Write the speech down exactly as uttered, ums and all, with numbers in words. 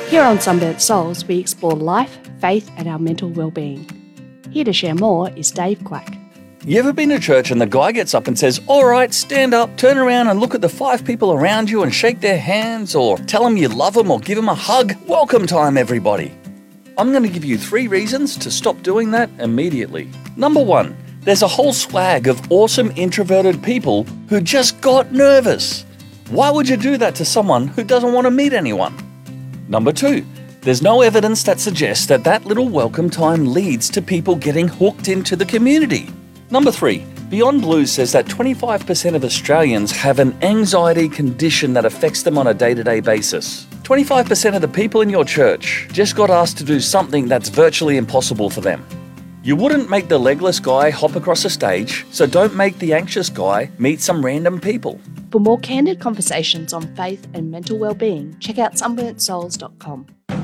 Here on Sunburnt Souls, we explore life, faith, and our mental well-being. Here to share more is Dave Quack. You ever been to church and the guy gets up and says, "All right, stand up, turn around and look at the five people around you and shake their hands, or tell them you love them or give them a hug? Welcome time, everybody." I'm going to give you three reasons to stop doing that immediately. Number one, there's a whole swag of awesome introverted people who just got nervous. Why would you do that to someone who doesn't want to meet anyone? Number two, there's no evidence that suggests that that little welcome time leads to people getting hooked into the community. Number three, Beyond Blue says that twenty-five percent of Australians have an anxiety condition that affects them on a day-to-day basis. twenty-five percent of the people in your church just got asked to do something that's virtually impossible for them. You wouldn't make the legless guy hop across a stage, so don't make the anxious guy meet some random people. For more candid conversations on faith and mental well-being, check out sunburnt souls dot com.